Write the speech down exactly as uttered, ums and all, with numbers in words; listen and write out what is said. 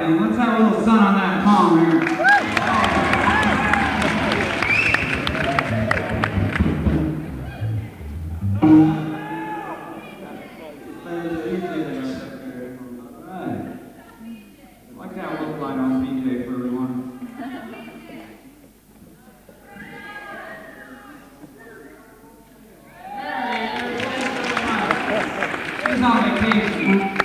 man. Let's have a little sun on that palm here. Alright. I like that look light on B J for everyone. He's on vacation.